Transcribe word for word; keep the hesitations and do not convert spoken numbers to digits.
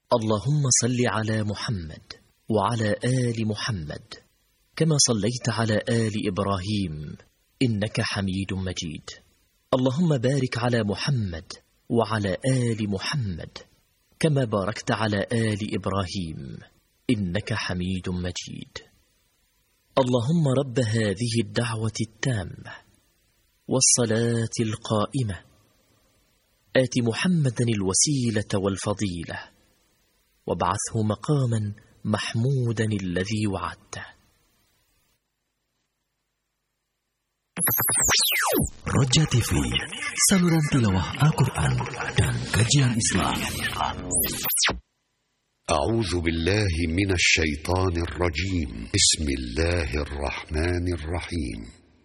اللهم صل على محمد وعلى آل محمد كما صليت على آل إبراهيم إنك حميد مجيد. اللهم بارك على محمد وعلى آل محمد كما باركت على آل إبراهيم إنك حميد مجيد. اللهم رب هذه الدعوة التامة والصلاة القائمة آت محمدا الوسيلة والفضيلة وابعثه مقاما محمودا الذي وعدته. Roja T V, saluran tilawah Al-Quran dan kajian Islam. أعوذ بالله من الشيطان الرجيم. بسم الله الرحمن الرحيم.